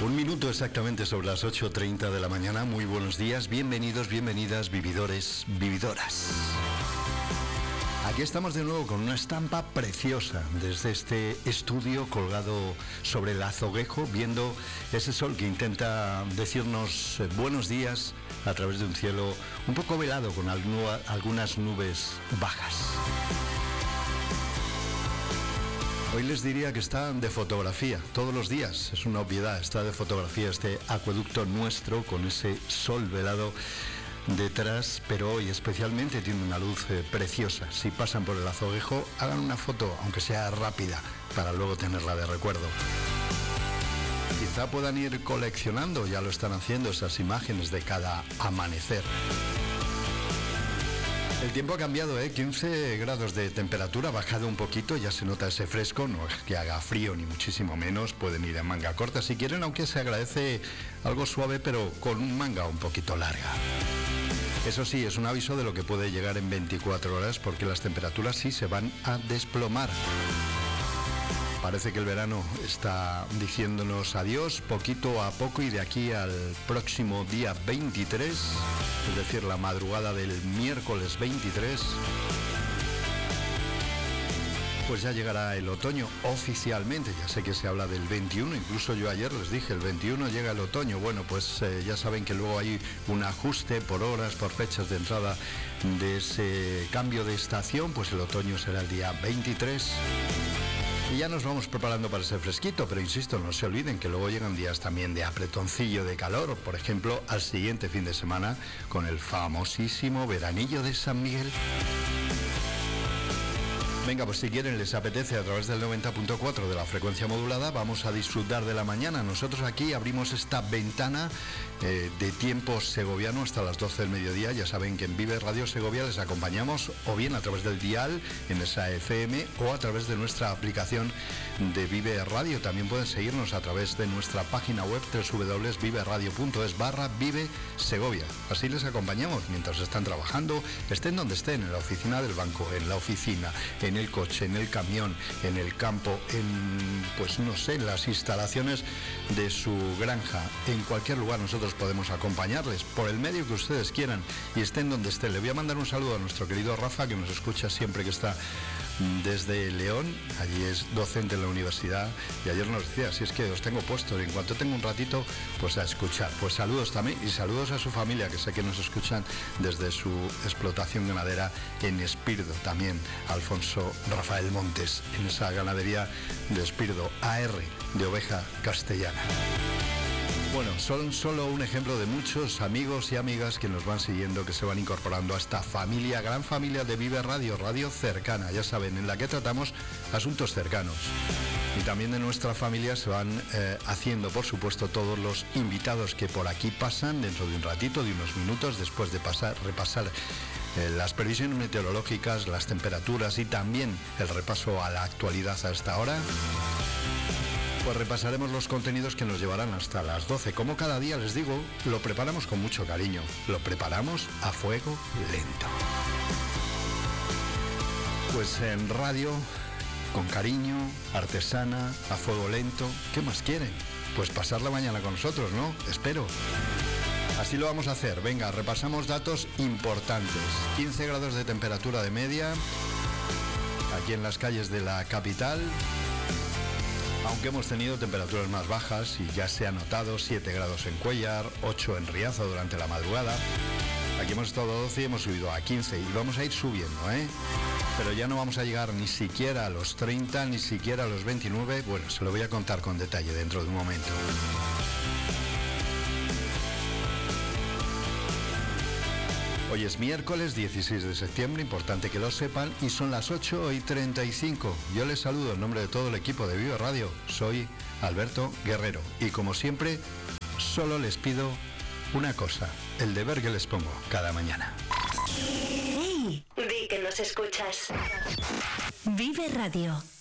Un minuto exactamente sobre las 8:30 de la mañana. Muy buenos días, bienvenidos, bienvenidas, vividores, vividoras. Aquí estamos de nuevo con una estampa preciosa desde este estudio colgado sobre el azoguejo, viendo ese sol que intenta decirnos buenos días a través de un cielo un poco velado con algunas nubes bajas. Hoy les diría que están de fotografía, todos los días, es una obviedad, está de fotografía este acueducto nuestro con ese sol velado detrás, pero hoy especialmente tiene una luz preciosa. Si pasan por el azoguejo, hagan una foto, aunque sea rápida, para luego tenerla de recuerdo. Quizá puedan ir coleccionando, ya lo están haciendo, esas imágenes de cada amanecer. El tiempo ha cambiado, 15 grados de temperatura, ha bajado un poquito, ya se nota ese fresco, no es que haga frío ni muchísimo menos, pueden ir en manga corta si quieren, aunque se agradece algo suave pero con un manga un poquito larga. Eso sí, es un aviso de lo que puede llegar en 24 horas porque las temperaturas sí se van a desplomar. Parece que el verano está diciéndonos adiós poquito a poco y de aquí al próximo día 23, es decir, la madrugada del miércoles 23, pues ya llegará el otoño oficialmente. Ya sé que se habla del 21, incluso yo ayer les dije, el 21 llega el otoño. Bueno, pues ya saben que luego hay un ajuste por horas, por fechas de entrada de ese cambio de estación, pues el otoño será el día 23. Y ya nos vamos preparando para ese fresquito, pero insisto, no se olviden que luego llegan días también de apretoncillo de calor, por ejemplo, al siguiente fin de semana con el famosísimo veranillo de San Miguel. Venga, pues si quieren, les apetece, a través del 90.4 de la frecuencia modulada, vamos a disfrutar de la mañana. Nosotros aquí abrimos esta ventana de tiempo segoviano hasta las 12 del mediodía. Ya saben que en Vive Radio Segovia les acompañamos o bien a través del dial en esa FM o a través de nuestra aplicación de Vive Radio. También pueden seguirnos a través de nuestra página web www.viveradio.es/Vive Segovia. Así les acompañamos mientras están trabajando, estén donde estén, en la oficina del banco, en la oficina, en el coche, en el camión, en el campo, pues no sé, en las instalaciones de su granja. En cualquier lugar nosotros podemos acompañarles por el medio que ustedes quieran y estén donde estén. Le voy a mandar un saludo a nuestro querido Rafa, que nos escucha siempre que está desde León. Allí es docente en la universidad y ayer nos decía, si es que os tengo puestos, en cuanto tengo un ratito, pues a escuchar. Pues saludos también y saludos a su familia, que sé que nos escuchan desde su explotación ganadera en Espirdo, también Alfonso Rafael Montes, en esa ganadería de Espirdo, AR, de oveja castellana. Bueno, son solo un ejemplo de muchos amigos y amigas que nos van siguiendo, que se van incorporando a esta familia, gran familia de Vive Radio, radio cercana, ya saben, en la que tratamos asuntos cercanos. Y también de nuestra familia se van haciendo, por supuesto, todos los invitados que por aquí pasan dentro de un ratito, de unos minutos, después de repasar las previsiones meteorológicas, las temperaturas y también el repaso a la actualidad a esta hora. Pues repasaremos los contenidos que nos llevarán hasta las 12. Como cada día les digo, lo preparamos con mucho cariño, lo preparamos a fuego lento. Pues en radio, con cariño, artesana, a fuego lento, ¿qué más quieren? Pues pasar la mañana con nosotros, ¿no? Espero. Así lo vamos a hacer. Venga, repasamos datos importantes. 15 grados de temperatura de media aquí en las calles de la capital, aunque hemos tenido temperaturas más bajas y ya se ha notado 7 grados en Cuéllar, 8 en Riaza durante la madrugada. Aquí hemos estado a 12 y hemos subido a 15 y vamos a ir subiendo, pero ya no vamos a llegar ni siquiera a los 30, ni siquiera a los 29. Bueno, se lo voy a contar con detalle dentro de un momento. Hoy es miércoles 16 de septiembre, importante que lo sepan, y son las 8:35. Yo les saludo en nombre de todo el equipo de Vive Radio. Soy Alberto Guerrero y como siempre, solo les pido una cosa, el deber que les pongo cada mañana. ¡Hey! Di que nos escuchas. Vive Radio.